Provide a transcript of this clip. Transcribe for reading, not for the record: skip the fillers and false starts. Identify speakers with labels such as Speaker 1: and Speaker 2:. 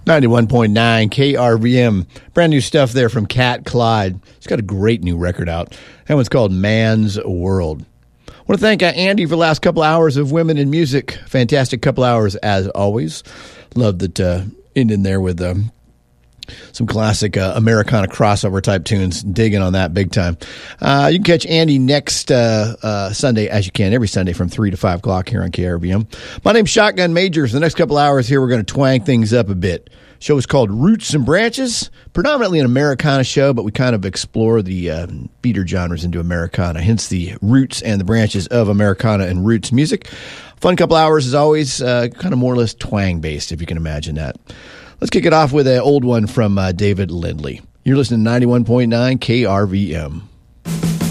Speaker 1: 91.9 KRVM. Brand new stuff there from Cat Clyde. He's got a great new record out. That one's called Man's World. I want to thank Andy for the last couple hours of Women in Music. Fantastic couple hours as always. Love that ending there with some classic Americana crossover type tunes. Digging on that big time. You can catch Andy next Sunday, as you can, every Sunday from 3 to 5 o'clock here on KRVM. My name's Shotgun Majors. The next couple hours here, we're going to twang things up a bit. Show is called Roots and Branches, predominantly an Americana show, but we kind of explore the feeder genres into Americana, hence the roots and the branches of Americana and roots music. Fun couple hours as always, kind of more or less twang-based, if you can imagine that. Let's kick it off with an old one from David Lindley. You're listening to 91.9 KRVM.